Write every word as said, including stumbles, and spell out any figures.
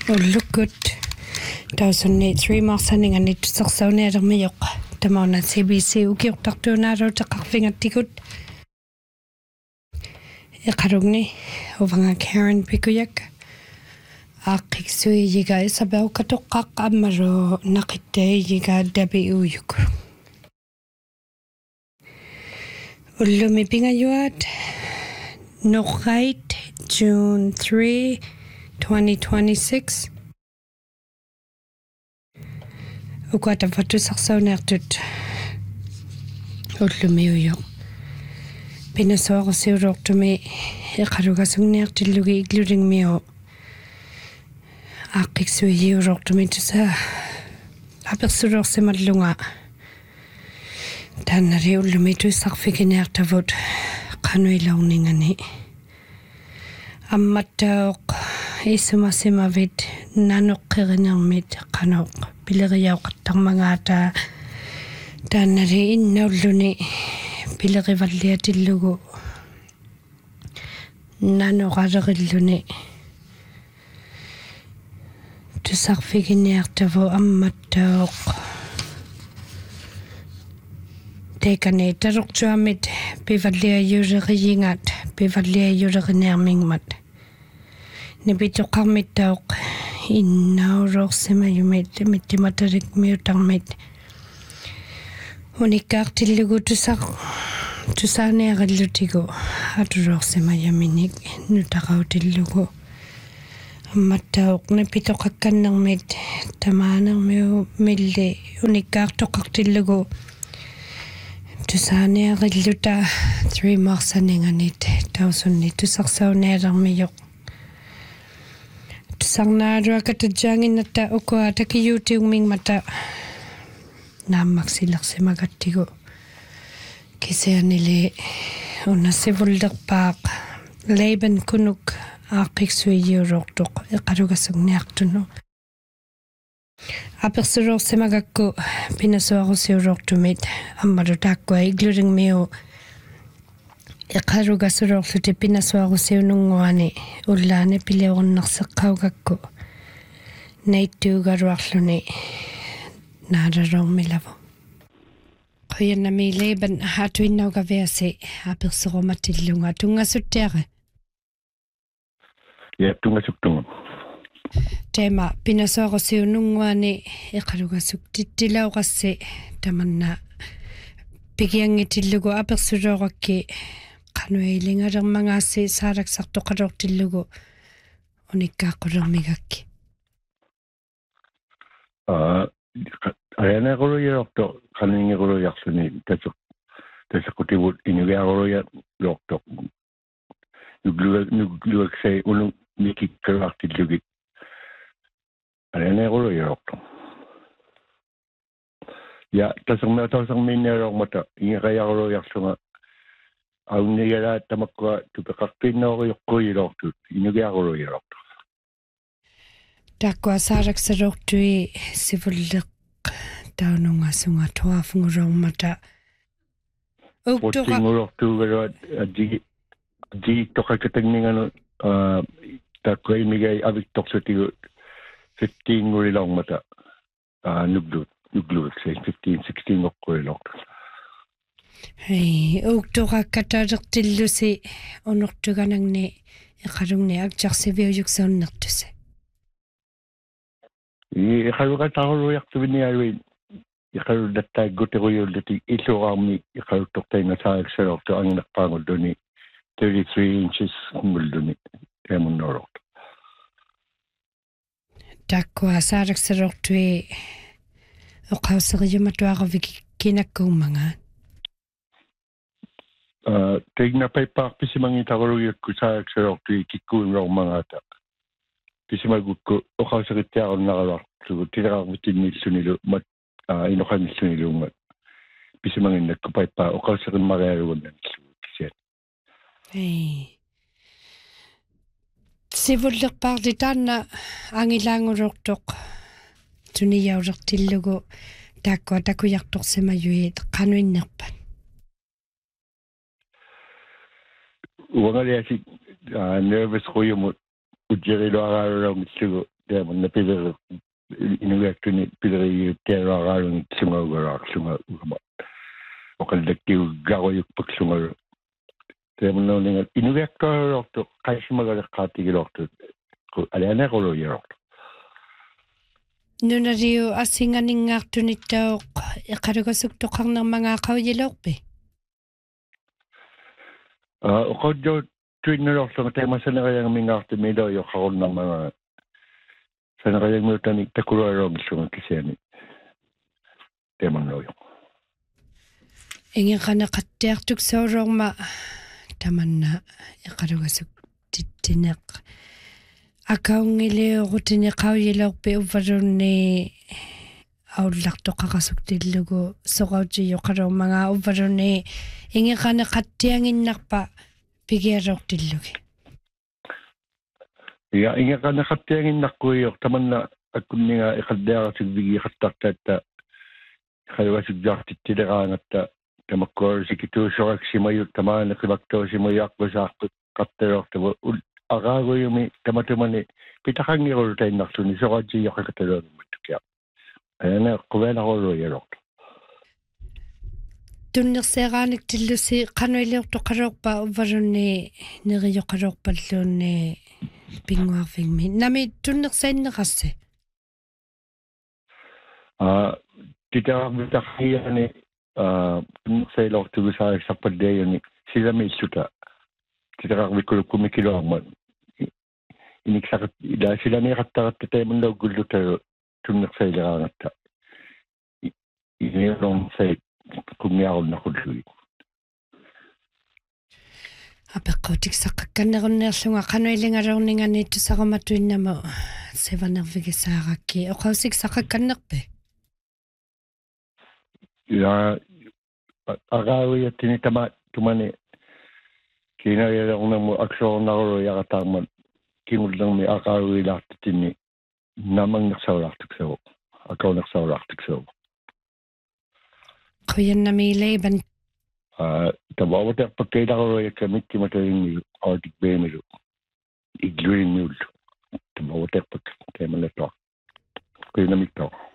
Ullukut tausunni three marsaninganit sarsauneermiyoq tamauna C B C ukiortartuunaaru taqarfingattikut iqarugni uvanga Karen Pikuyak aaqqiksuyi yiga isabauqatoqqaq ammaru naqittay yiga dabi uyuk ullumi pingayuat noqait June third twenty twenty-six uqata fatu sarsauneertut ullumi uyuk pinasoorsiuruortumi iqalugasugniartillugi igludingmiu aaqqiksuigiuruortumi tusa apersuruorsimallunga tannari ullumi tuissarfikiniartavut qanuilaorningani ammattauq isumasimavit nanuqqirinermit qanuq pileriauqattarmangaata tannari innaulluni pilerivalliatillugu nanuqalerilluni tusarfikiniartavu ammattauq tekani tarortuamit pivalliayuleriyingat pivalliayulerinermingmat nipituqarmittauq innauroorsimayumit mittimatalikmiutarmit unikkaartillugu tusaq tusaaniarillutigu aturoorsimayaminik nutaqautillugu ammattauq nipitoqakkannermit tamaanermiu milli unikkaartoqartillugu tusaaniarilluta three marsaninganit tausunni tusarsaunealermiyoq tusarnaaruakatajjaanginnatta ukua takiyuutiungmingmata naammaksilersimagattigu kisianili unassivullerpaaq Laban kunuk aaqqiksuigiuruortuq iqalugasugniartunu apersuruorsimagakku pinasuarusiuruortumit ammalu taakkua igludingmiu iqalugasuruorluti pinasuarusiununguani ullaani piliorunnerseqqaugakku naittuugaruarluni naararormilavu qoyannami Laban hatuinnaugaviasi apersurumatillunga tungasuttiare ja tungasuttunga tema pinasuarusiununguani iqalugasuktitilauqassi tamanna pigiangitillugu apersuruorakki qanuilingalermangaassi saalaksartoqalortillugu unikkaaqqulermigakki ah ayanaquluyorto qanuingiquluyorluni taseq tasequtibut inugiaquluya lortoq nugluak nugluaksai unu mikikkalartillugi ayanaquluyorto ja taserma taserminneerormata ingaqayaquluyorlunga aunigala tamakkua tupeqarpinnooriuqquilortut inugiaquluyorto takkua saalaksarortui sivulleq taunungasunga tuafungurormata uktuqingulortuugaluat adi di toqakatanginganu takkua imigai aviktorsutigu fifteen ngulilormata nuglut nuglut say fifteen sixteen oqqulilortu hei uktuqakkataalertillusi unortuganangni iqalungni akjarsiviujuksaunnertusi i iqaluqataaruluiartuvinialuin iqalullattaagguteruyulluti illuqarmi iqaluttortaingasaaraksalortu anginerpaangulluni thirty-three inches ngulluni emunnorortu takkua saalaksarortui oqauseriyumatuaravik kinakkuumanga uh tegna paper pisimangi taruluyakku saalaksarortui kikkuunrormangaata pisimagukku oqauserittiarunnaruartugu tilerarvitinnillunilu mat inoqanilluniluungat pisimanginnakku paper oqauserimarialugunnanillugu kisiat ei sivullerpaarli taanna angilaangulortoq tuniaulertillugu taakkua takujartorsimayuit qanuinnerpat uangaliasi nervous quyumut ujjeriluaraalularmitlugu dia man na piler inuwekto ni piler i tera rarang sunga gara sunga ugama o kalekti gago yung pagsunga dia man na ningal inuwekto rokto kaisi magala kati rokto alena ko lo yorokto Nuna rio asingan ingak tunitaw ikarugosuk tokang ng mga kawyilokbe. Ah, o kodyo tuwid na rokto nga tema sana kayang mingakto midaw yung kakon ng mga sana kayang miutanik takurarong sunga kiseni tema no yung Ingin ka nakatiaktuk sa orong ma taman na ikarugosuk titinak. Akaw ngili rutin ikaw yilok pe uvaron ni aulak to kakasuk tilugo sokaw jiyo karong mga uvaron ni ingin ka nakatiangin nakpa pigirok tilugi. Ya, inga ka nakatiangin nakuyok taman na akun nga ikadera sigbigi katakta kaya sigjak titirangat ta tamakor sikitu sorak simayut taman nakibakto simayak basak katterok tabo agago yung may tamatuman ni pitakang yung tayo naksuni so kadji yung kakatalo ng matukya. Ayan na, kuwen ako ro yarok. Tunnik seranik tilusi kanoylok to karok pa uvaron ni niriyo karok pa lo ni pingwak fingmi. Nami tunnik sen nakase. Ah, titakang bitakaya ni tunnik sa ilok tugo sa sapadeyo ni sila may suta. Titakang bikulog kumikilo ang man. Iniksakat ida sila ni katakat tayo man daw gulo tayo tunak sa ila nga ta inirong sa kumiyakon na kuloy Apeko tik sakkan na ron nersunga kanoyling araw ni nga nito sa kamatuin na mo seva nervigisaraki o kausik sakkan nakpe ya agawi at tinitama tumani kinayalong na mo aksyon na ko yakataman kimul lang may akawi laktitin ni namang naksawlaktik sa akaw naksawlaktik sa Kuyan na mila iban ah tabawat ak pagkaila ko roya kamit kimatayin ni artik be mi igluin mi tabawat ak pagkaila to kuya namit to